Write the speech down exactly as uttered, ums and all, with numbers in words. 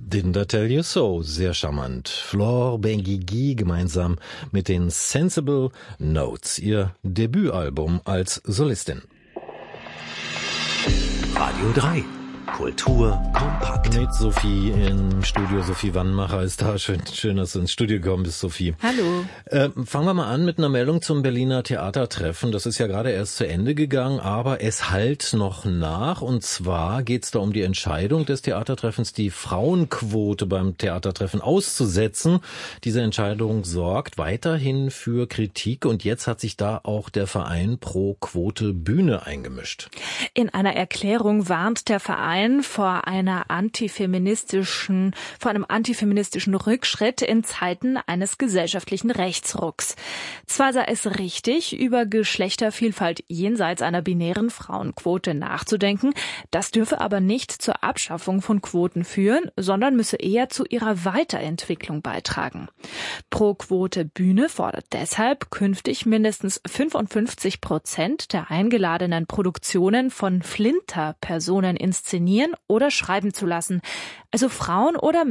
Didn't I Tell You So, sehr charmant. Flore Benguigui gemeinsam mit den Sensible Notes, ihr Debütalbum als Solistin. Radio drei. Kultur kompakt. Mit Sophie im Studio. Sophie Wannmacher ist da. Schön, schön, dass du ins Studio gekommen bist, Sophie. Hallo. Äh, fangen wir mal an mit einer Meldung zum Berliner Theatertreffen. Das ist ja gerade erst zu Ende gegangen, aber es hallt noch nach. Und zwar geht es da um die Entscheidung des Theatertreffens, die Frauenquote beim Theatertreffen auszusetzen. Diese Entscheidung sorgt weiterhin für Kritik. Und jetzt hat sich da auch der Verein Pro Quote Bühne eingemischt. In einer Erklärung warnt der Verein vor einer antifeministischen, vor einem antifeministischen Rückschritt in Zeiten eines gesellschaftlichen Rechtsrucks. Zwar sei es richtig, über Geschlechtervielfalt jenseits einer binären Frauenquote nachzudenken, das dürfe aber nicht zur Abschaffung von Quoten führen, sondern müsse eher zu ihrer Weiterentwicklung beitragen. Pro Quote Bühne fordert deshalb, künftig mindestens fünfundfünfzig Prozent der eingeladenen Produktionen von Flinter-Personen inszenieren oder schreiben zu lassen, also Frauen oder